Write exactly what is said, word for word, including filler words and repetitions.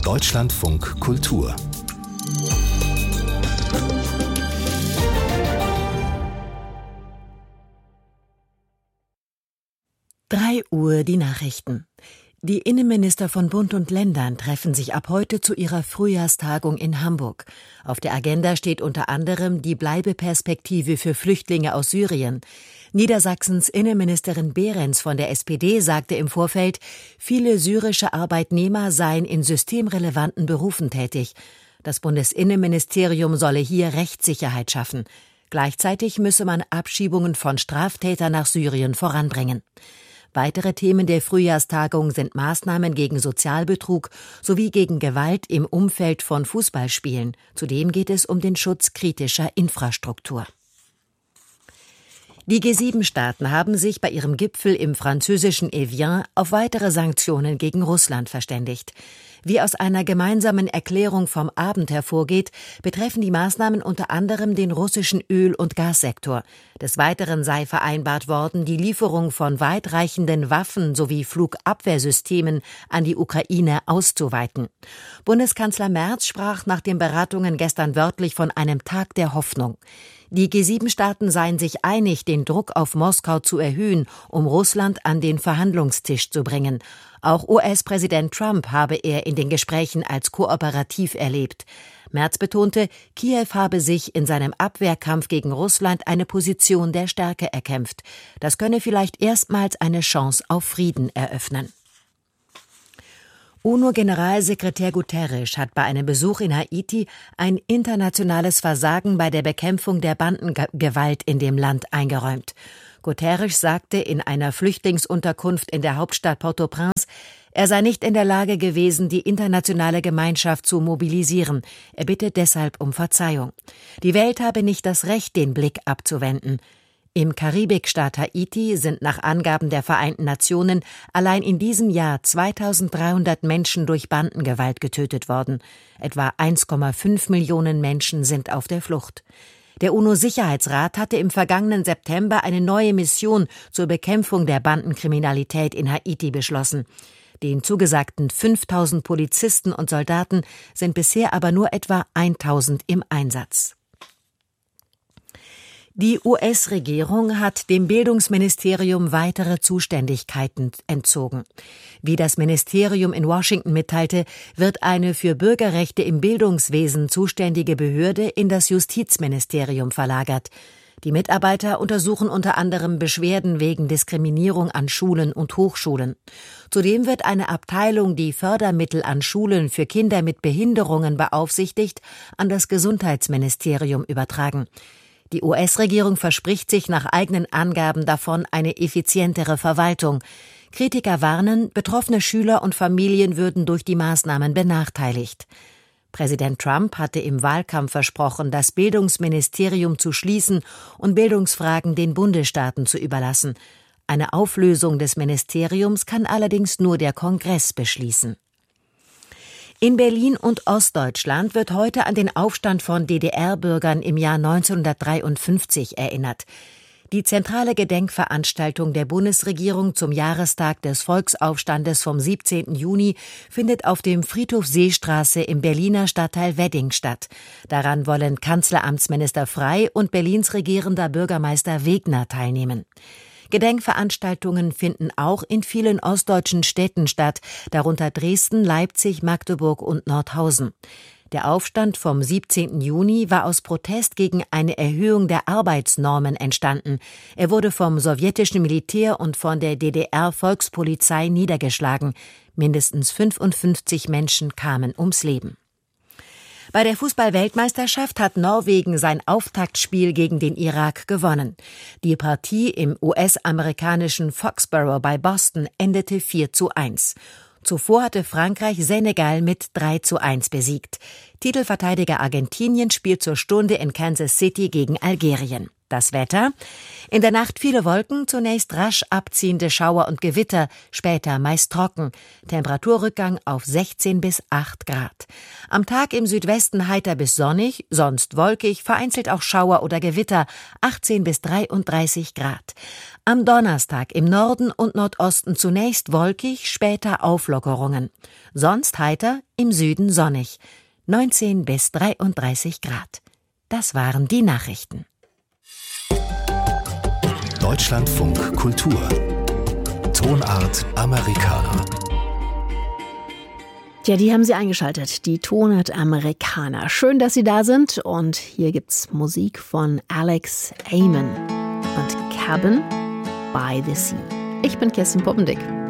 Deutschlandfunk Kultur. drei Uhr die Nachrichten. Die Innenminister von Bund und Ländern treffen sich ab heute zu ihrer Frühjahrstagung in Hamburg. Auf der Agenda steht unter anderem die Bleibeperspektive für Flüchtlinge aus Syrien. Niedersachsens Innenministerin Behrens von der S P D sagte im Vorfeld, viele syrische Arbeitnehmer seien in systemrelevanten Berufen tätig. Das Bundesinnenministerium solle hier Rechtssicherheit schaffen. Gleichzeitig müsse man Abschiebungen von Straftätern nach Syrien voranbringen. Weitere Themen der Frühjahrstagung sind Maßnahmen gegen Sozialbetrug sowie gegen Gewalt im Umfeld von Fußballspielen. Zudem geht es um den Schutz kritischer Infrastruktur. Die G sieben Staaten haben sich bei ihrem Gipfel im französischen Evian auf weitere Sanktionen gegen Russland verständigt. Wie aus einer gemeinsamen Erklärung vom Abend hervorgeht, betreffen die Maßnahmen unter anderem den russischen Öl- und Gassektor. Des Weiteren sei vereinbart worden, die Lieferung von weitreichenden Waffen sowie Flugabwehrsystemen an die Ukraine auszuweiten. Bundeskanzler Merz sprach nach den Beratungen gestern wörtlich von einem Tag der Hoffnung. Die G sieben Staaten seien sich einig, den Druck auf Moskau zu erhöhen, um Russland an den Verhandlungstisch zu bringen. Auch U S-Präsident Trump habe er in den Gesprächen als kooperativ erlebt. Merz betonte, Kiew habe sich in seinem Abwehrkampf gegen Russland eine Position der Stärke erkämpft. Das könne vielleicht erstmals eine Chance auf Frieden eröffnen. UNO-Generalsekretär Guterres hat bei einem Besuch in Haiti ein internationales Versagen bei der Bekämpfung der Bandengewalt in dem Land eingeräumt. Guterres sagte in einer Flüchtlingsunterkunft in der Hauptstadt Port-au-Prince, er sei nicht in der Lage gewesen, die internationale Gemeinschaft zu mobilisieren. Er bittet deshalb um Verzeihung. Die Welt habe nicht das Recht, den Blick abzuwenden. Im Karibikstaat Haiti sind nach Angaben der Vereinten Nationen allein in diesem Jahr zweitausenddreihundert Menschen durch Bandengewalt getötet worden. Etwa eins Komma fünf Millionen Menschen sind auf der Flucht. Der UNO-Sicherheitsrat hatte im vergangenen September eine neue Mission zur Bekämpfung der Bandenkriminalität in Haiti beschlossen. Den zugesagten fünftausend Polizisten und Soldaten sind bisher aber nur etwa tausend im Einsatz. Die U S-Regierung hat dem Bildungsministerium weitere Zuständigkeiten entzogen. Wie das Ministerium in Washington mitteilte, wird eine für Bürgerrechte im Bildungswesen zuständige Behörde in das Justizministerium verlagert. Die Mitarbeiter untersuchen unter anderem Beschwerden wegen Diskriminierung an Schulen und Hochschulen. Zudem wird eine Abteilung, die Fördermittel an Schulen für Kinder mit Behinderungen beaufsichtigt, an das Gesundheitsministerium übertragen. Die U S-Regierung verspricht sich nach eigenen Angaben davon eine effizientere Verwaltung. Kritiker warnen, betroffene Schüler und Familien würden durch die Maßnahmen benachteiligt. Präsident Trump hatte im Wahlkampf versprochen, das Bildungsministerium zu schließen und Bildungsfragen den Bundesstaaten zu überlassen. Eine Auflösung des Ministeriums kann allerdings nur der Kongress beschließen. In Berlin und Ostdeutschland wird heute an den Aufstand von D D R-Bürgern im Jahr neunzehnhundertdreiundfünfzig erinnert. Die zentrale Gedenkveranstaltung der Bundesregierung zum Jahrestag des Volksaufstandes vom siebzehnten Juni findet auf dem Friedhof Seestraße im Berliner Stadtteil Wedding statt. Daran wollen Kanzleramtsminister Frey und Berlins regierender Bürgermeister Wegner teilnehmen. Gedenkveranstaltungen finden auch in vielen ostdeutschen Städten statt, darunter Dresden, Leipzig, Magdeburg und Nordhausen. Der Aufstand vom siebzehnten Juni war aus Protest gegen eine Erhöhung der Arbeitsnormen entstanden. Er wurde vom sowjetischen Militär und von der D D R-Volkspolizei niedergeschlagen. Mindestens fünfundfünfzig Menschen kamen ums Leben. Bei der Fußball-Weltmeisterschaft hat Norwegen sein Auftaktspiel gegen den Irak gewonnen. Die Partie im U S-amerikanischen Foxborough bei Boston endete vier zu eins. Zuvor hatte Frankreich Senegal mit drei zu eins besiegt. Titelverteidiger Argentinien spielt zur Stunde in Kansas City gegen Algerien. Das Wetter? In der Nacht viele Wolken, zunächst rasch abziehende Schauer und Gewitter, später meist trocken. Temperaturrückgang auf sechzehn bis acht Grad. Am Tag im Südwesten heiter bis sonnig, sonst wolkig, vereinzelt auch Schauer oder Gewitter, achtzehn bis dreiunddreißig Grad. Am Donnerstag im Norden und Nordosten zunächst wolkig, später Auflockerungen. Sonst heiter, im Süden sonnig. neunzehn bis dreiunddreißig Grad. Das waren die Nachrichten. Deutschlandfunk Kultur. Tonart Amerikaner. Ja, die haben Sie eingeschaltet, die Tonart Amerikaner. Schön, dass Sie da sind und hier gibt's Musik von Alex Amon und Cabin by the Sea. Ich bin Kerstin Poppendick.